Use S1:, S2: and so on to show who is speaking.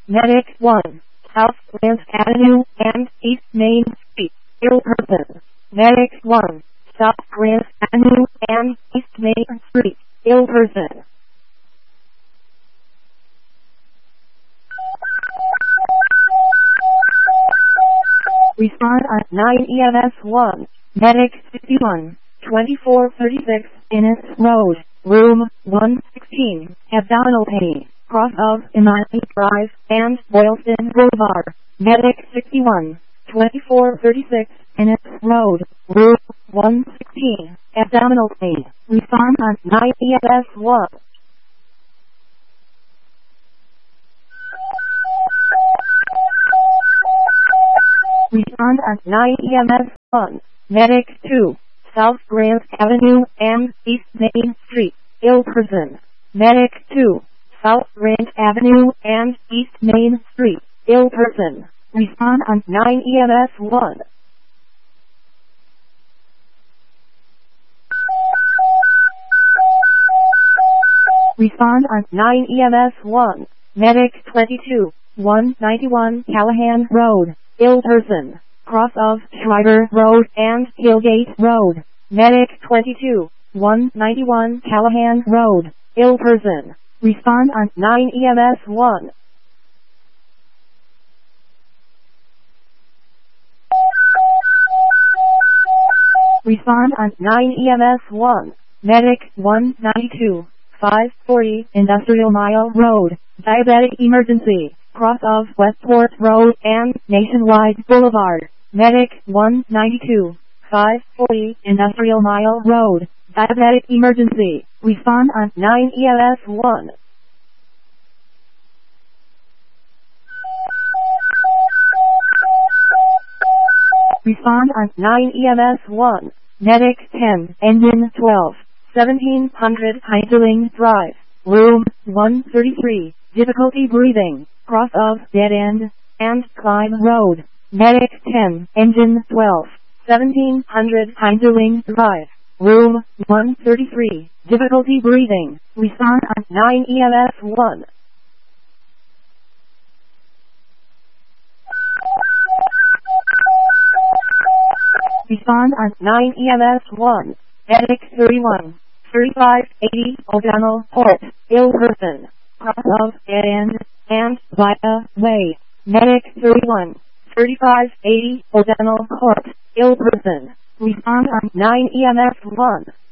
S1: Medic 1, South Grant Avenue and East Main Street, ill person. Medic 1, South Grant Avenue and East Main Street, ill person. Respond at 9 EMS 1, Medic 61, 2436, Innis Road, Room 116, abdominal pain, cross of Imani Drive and Boylston Boulevard. Medic 61, 2436, Innis Road, Room 116, abdominal pain. Respond at 9 EMS 1. Respond at 9 EMS 1, Medic 2, South Grant Avenue and East Main Street, ill person. Medic 2, South Grant Avenue and East Main Street, ill person. Respond at 9 EMS 1. Respond at 9 EMS 1, Medic 22, 191 Callahan Road, ill person, cross of Schreiber Road and Hillgate Road. Medic 22, 191 Callahan Road, ill person. Respond at 9 EMS 1. Respond at 9 EMS 1, Medic 192, 540 Industrial Mile Road, diabetic emergency, cross of Westport Road and Nationwide Boulevard. Medic 192, 540 Industrial Mile Road, diabetic emergency. Respond at 9 EMS 1. Respond at 9 EMS 1, Medic 10, Engine 12, 1700 Heintling Drive, Room 133, difficulty breathing, cross of Dead End and Climb Road. Medic 10, Engine 12, 1700 Heintling Drive, Room 133, difficulty breathing. Respond at 9 EMS 1. Respond at 9 EMS 1, Medic 31, 3580 O'Donnell Court, ill person, cross of Dead End and Via Way. Medic 31, 3580 O'Donnell Court, ill person. Respond at 9 EMS 1.